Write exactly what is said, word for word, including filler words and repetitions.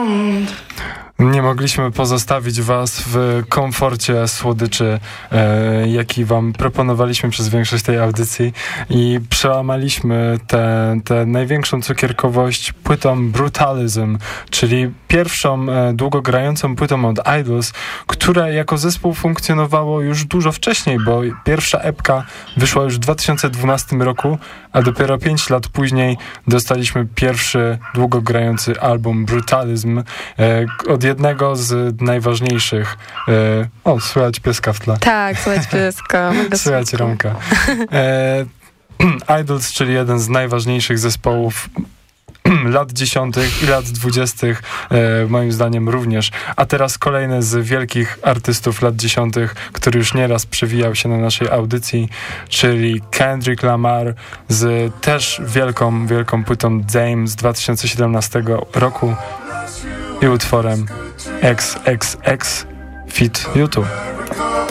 Nie mogliśmy pozostawić was w komforcie słodyczy, e, jaki wam proponowaliśmy przez większość tej audycji i przełamaliśmy tę największą cukierkowość płytą Brutalism, czyli pierwszą e, długogrającą płytą od Idols, która jako zespół funkcjonowało już dużo wcześniej, bo pierwsza epka wyszła już w dwa tysiące dwunastym roku, a dopiero pięć lat później dostaliśmy pierwszy długogrający album Brutalism e, od jednego z najważniejszych... E, o, słychać pieska w tle. Tak, słychać pieska. Słychać Romka. E, Idols, czyli jeden z najważniejszych zespołów lat dziesiątych i lat dwudziestych, e, moim zdaniem również. A teraz kolejny z wielkich artystów lat dziesiątych, który już nieraz przewijał się na naszej audycji, czyli Kendrick Lamar z też wielką, wielką płytą Dame z dwa tysiące siedemnastego roku i utworem X X X feat. YouTube.